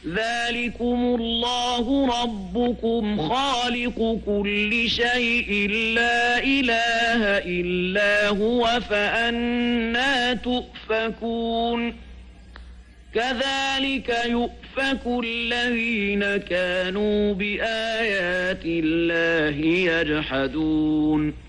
ذلكم الله ربكم خالق كل شيء لا إله إلا هو فأنى تؤفكون كذلك يؤفك الذين كانوا بآيات الله يجحدون